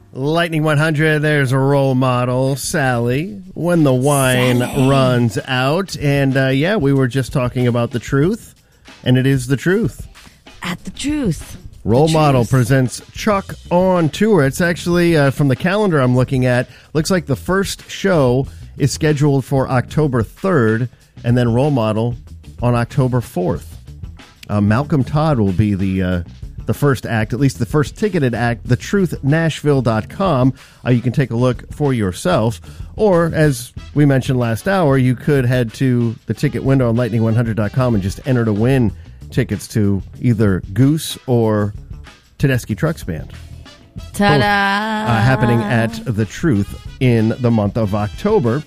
Lightning 100, there's a role model, Sally, when the wine runs out. And we were just talking about the truth, and it is the truth. At the truth. Role Model presents Chuck on Tour. It's actually, from the calendar I'm looking at, looks like the first show is scheduled for October 3rd, and then Role Model on October 4th. Malcolm Todd will be the first act, at least the first ticketed act, thetruithnashville.com. You can take a look for yourself. Or, as we mentioned last hour, you could head to the ticket window on lightning100.com and just enter to win tickets to either Goose or Tedeschi Trucks Band. Ta-da! Both, happening at The Truth in the month of October.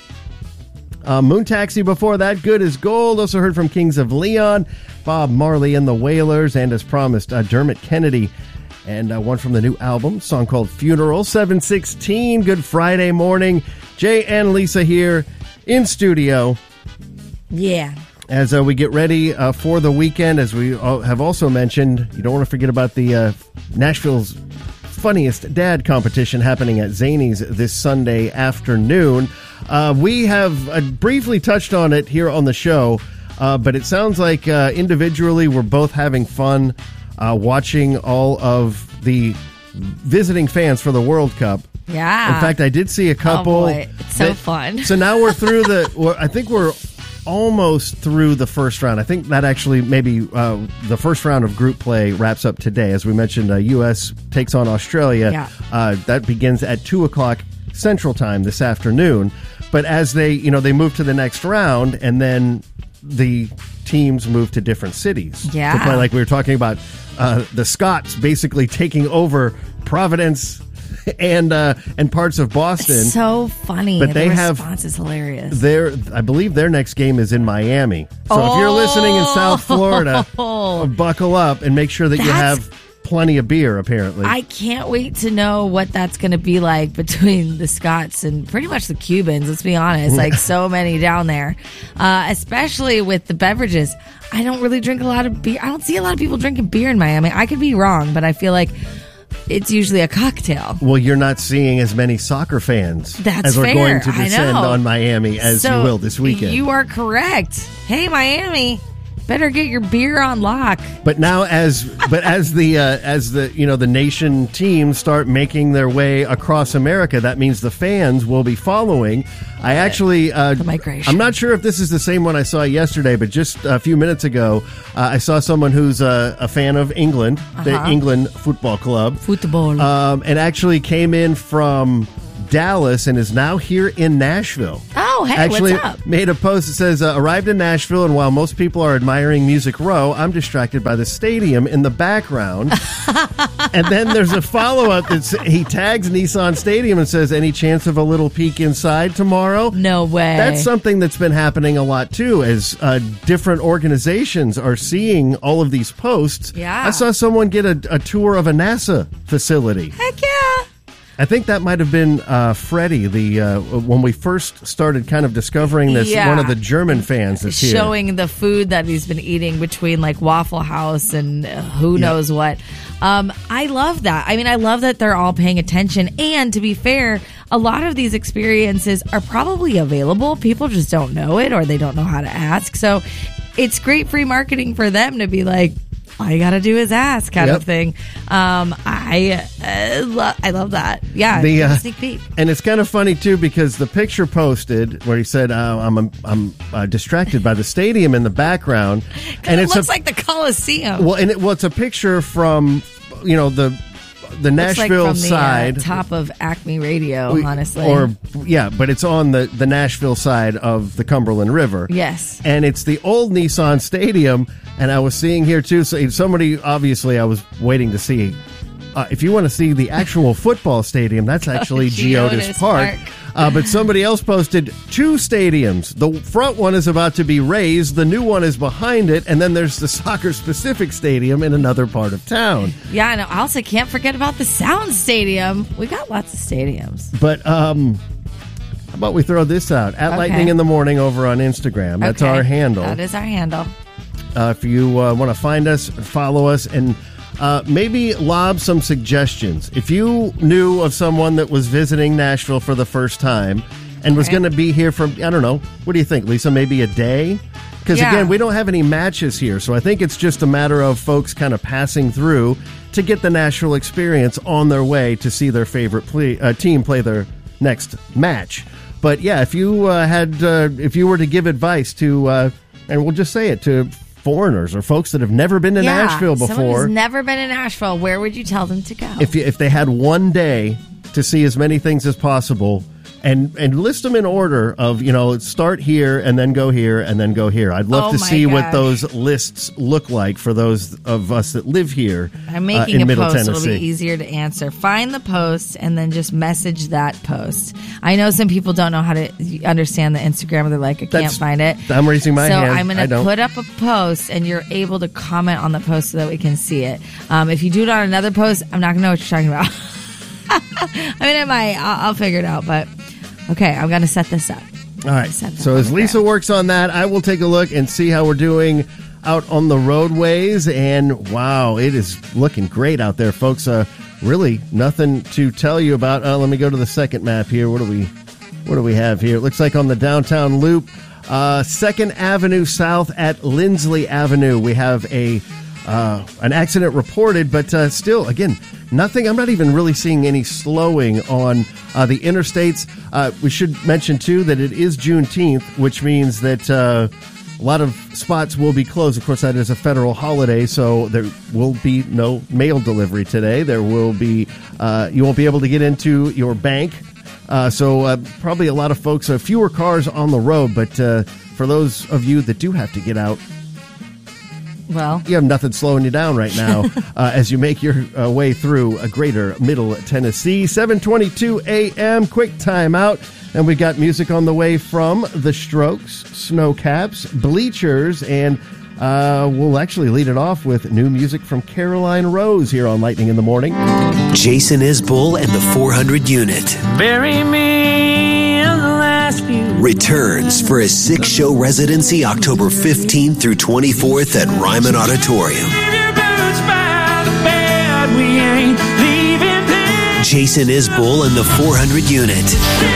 Moon Taxi before that, Good as Gold. Also heard from Kings of Leon, Bob Marley and the Wailers, and as promised, Dermot Kennedy. And one from the new album, song called Funeral. 7:16, Good Friday morning. Jay and Lisa here in studio. Yeah. As we get ready for the weekend, as we have also mentioned, you don't want to forget about the Nashville's Funniest Dad competition happening at Zanies this Sunday afternoon. We have briefly touched on it here on the show, but it sounds like individually we're both having fun watching all of the visiting fans for the World Cup. Yeah. In fact, I did see a couple. Oh boy, it's so fun. So now we're through I think we're almost through the first round. I think that actually maybe the first round of group play wraps up today. As we mentioned, U.S. takes on Australia. Yeah. That begins at 2 o'clock Central Time this afternoon. But as they move to the next round, and then the teams move to different cities. Yeah. To play, like we were talking about, the Scots basically taking over Providence and parts of Boston. It's so funny. But the response is hilarious. I believe their next game is in Miami. So if you're listening in South Florida, buckle up and make sure that you have plenty of beer, apparently. I can't wait to know what that's going to be like between the Scots and pretty much the Cubans, let's be honest. Like, so many down there. Especially with the beverages. I don't really drink a lot of beer. I don't see a lot of people drinking beer in Miami. I could be wrong, but I feel like it's usually a cocktail. Well, you're not seeing as many soccer fans as we're going to descend on Miami as you will this weekend. You are correct. Hey, Miami, better get your beer on lock. But now, as the nation teams start making their way across America, that means the fans will be following. I actually, the migration. I'm not sure if this is the same one I saw yesterday, but just a few minutes ago, I saw someone who's a fan of England, the England Football Club, and actually came in from Dallas and is now here in Nashville. Oh, hey, actually, what's up? Made a post that says, arrived in Nashville, and while most people are admiring Music Row, I'm distracted by the stadium in the background. And then there's a follow-up he tags Nissan Stadium and says, any chance of a little peek inside tomorrow? No way. That's something that's been happening a lot, too, as different organizations are seeing all of these posts. Yeah. I saw someone get a tour of a NASA facility. Heck yeah. I think that might have been Freddie, when we first started kind of discovering this, one of the German fans that's here. Showing the food that he's been eating between like Waffle House and who knows what. I love that. I mean, I love that they're all paying attention. And to be fair, a lot of these experiences are probably available. People just don't know it or they don't know how to ask. So it's great free marketing for them to be like, all you got to do is ask kind of thing. I love that. Yeah, sneak peek. And it's kind of funny, too, because the picture posted where he said, I'm distracted by the stadium in the background. And it looks like the Coliseum. Well, it's a picture from, the Nashville like from side. The top of Acme Radio, honestly. But it's on the Nashville side of the Cumberland River. Yes. And it's the old Nissan Stadium. And I was seeing here, too, so somebody, obviously, I was waiting to see. If you want to see the actual football stadium, that's actually Geodis Park. But somebody else posted 2 stadiums. The front one is about to be raised. The new one is behind it. And then there's the soccer-specific stadium in another part of town. Yeah, and I also can't forget about the Sound Stadium. We got lots of stadiums. But how about we throw this out? At Lightning in the Morning over on Instagram. That's our handle. That is our handle. If you want to find us, follow us, and maybe lob some suggestions. If you knew of someone that was visiting Nashville for the first time and was going to be here for, I don't know, what do you think, Lisa, maybe a day? Because, again, we don't have any matches here, so I think it's just a matter of folks kind of passing through to get the Nashville experience on their way to see their favorite team play their next match. But, yeah, if you if you were to give advice to, and we'll just say it, to foreigners or folks that have never been to Nashville before. Someone who's never been in Nashville, where would you tell them to go? If they had one day to see as many things as possible, and list them in order of, start here and then go here and then go here. I'd love to see what those lists look like for those of us that live here. I'm making in Middle post. Tennessee. It'll be easier to answer. Find the post and then just message that post. I know some people don't know how to understand the Instagram. They're like, I can't find it. I'm raising my hand. So I'm going to put up a post and you're able to comment on the post so that we can see it. If you do it on another post, I'm not going to know what you're talking about. I mean, I'll figure it out, but okay, I'm going to set this up. All right. So as Lisa works on that, I will take a look and see how we're doing out on the roadways. And wow, it is looking great out there, folks. Really nothing to tell you about. Let me go to the second map here. What do we have here? It looks like on the downtown loop, 2nd Avenue South at Lindsley Avenue, we have an accident reported, but still, again, nothing. I'm not even really seeing any slowing on the interstates. We should mention, too, that it is Juneteenth, which means that a lot of spots will be closed. Of course, that is a federal holiday, so there will be no mail delivery today. There will be, you won't be able to get into your bank. So probably a lot of folks, fewer cars on the road, but for those of you that do have to get out, well, you have nothing slowing you down right now as you make your way through a greater Middle Tennessee. 7:22 a.m., quick time out. And we got music on the way from The Strokes, Snowcaps, Bleachers, and we'll actually lead it off with new music from Caroline Rose here on Lightning in the Morning. Jason Isbell and the 400 Unit. Bury me in the last few. Returns for a 6-show residency October 15th through 24th at Ryman Auditorium. Jason Isbell and the 400 Unit.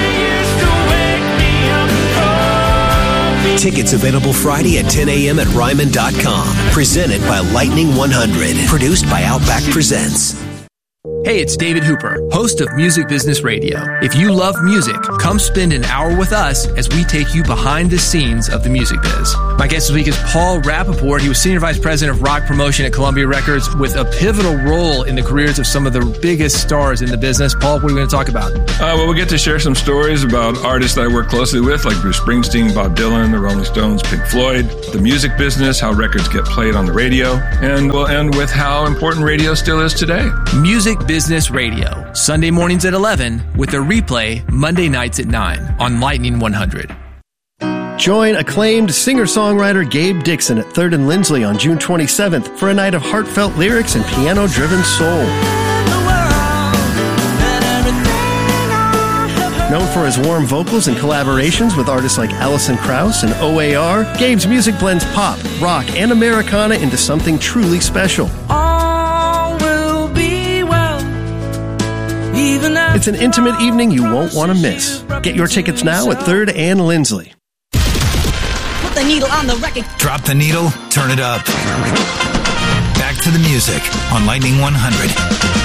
Tickets available Friday at 10 a.m. at Ryman.com. Presented by Lightning 100. Produced by Outback Presents. Hey, it's David Hooper, host of Music Business Radio. If you love music, come spend an hour with us as we take you behind the scenes of the music biz. My guest this week is Paul Rappaport. He was Senior Vice President of Rock Promotion at Columbia Records with a pivotal role in the careers of some of the biggest stars in the business. Paul, what are we going to talk about? Well, we'll get to share some stories about artists that I work closely with, like Bruce Springsteen, Bob Dylan, the Rolling Stones, Pink Floyd, the music business, how records get played on the radio, and we'll end with how important radio still is today. Music Business Radio, Sunday mornings at 11, with a replay Monday nights at 9 on Lightning 100. Join acclaimed singer-songwriter Gabe Dixon at 3rd and Lindsley on June 27th for a night of heartfelt lyrics and piano-driven soul. Known for his warm vocals and collaborations with artists like Alison Krauss and OAR, Gabe's music blends pop, rock, and Americana into something truly special. It's an intimate evening you won't want to miss. Get your tickets now at 3rd and Lindsley. Put the needle on the record. Drop the needle, turn it up. Back to the music on Lightning 100.